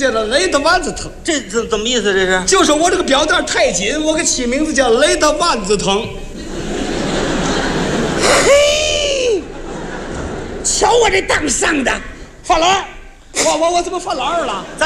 叫做勒得腕子疼。 这怎么意思？这是？ 就是我这个表带太紧，我给起名字叫勒得腕子疼。 嘿，瞧我这当上的，范老二， 我怎么犯了二了？